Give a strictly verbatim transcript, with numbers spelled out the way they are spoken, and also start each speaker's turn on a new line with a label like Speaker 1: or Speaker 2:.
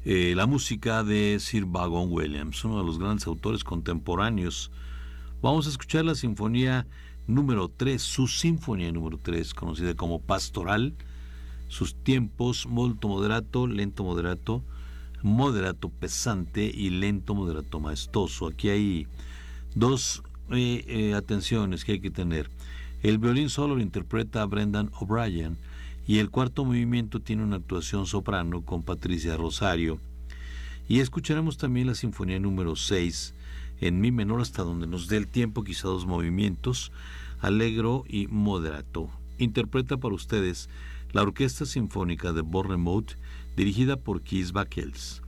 Speaker 1: eh, la música de Sir Vaughan Williams, uno de los grandes autores contemporáneos. Vamos a escuchar la sinfonía número tres, su sinfonía número tres, conocida como Pastoral, sus tiempos molto moderato, lento moderato, moderato pesante y lento moderato maestoso. Aquí hay dos eh, eh, atenciones que hay que tener. El violín solo lo interpreta Brendan O'Brien y el cuarto movimiento tiene una actuación soprano con Patricia Rosario. Y escucharemos también la sinfonía número seis en mi menor hasta donde nos dé el tiempo, quizá dos movimientos, allegro y moderato. Interpreta para ustedes la Orquesta Sinfónica de Bournemouth, dirigida por Kees Bakkels.